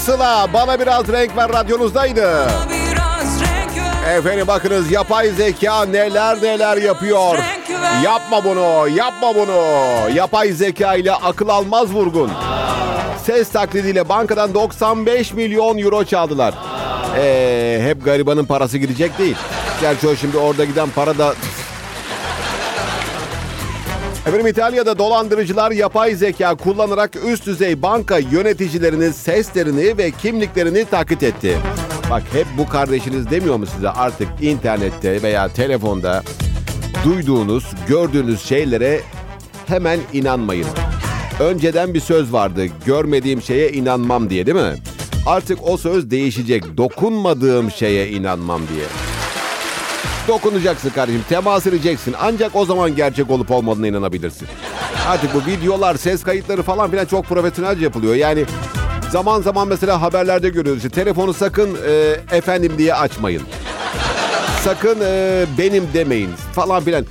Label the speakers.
Speaker 1: Sıla bana biraz renk ver radyonuzdaydı. Efendim bakınız yapay zeka neler yapıyor. Yapma bunu. Yapay zeka ile akıl almaz vurgun. Ses taklidiyle bankadan 95 milyon euro çaldılar. Hep garibanın parası gidecek değil. Gerçi o şimdi orada giden para da... Efendim İtalya'da dolandırıcılar yapay zeka kullanarak üst düzey banka yöneticilerinin seslerini ve kimliklerini taklit etti. Bak hep bu kardeşiniz demiyor mu size artık internette veya telefonda duyduğunuz, gördüğünüz şeylere hemen inanmayın. Önceden bir söz vardı, görmediğim şeye inanmam diye değil mi? Artık o söz değişecek, dokunmadığım şeye inanmam diye. Dokunacaksın kardeşim, temas edeceksin. Ancak o zaman gerçek olup olmadığına inanabilirsin. Artık bu videolar, ses kayıtları falan filan çok profesyonelce yapılıyor. Yani zaman zaman mesela haberlerde görüyoruz. İşte, telefonu sakın efendim diye açmayın. Sakın benim demeyin falan filan.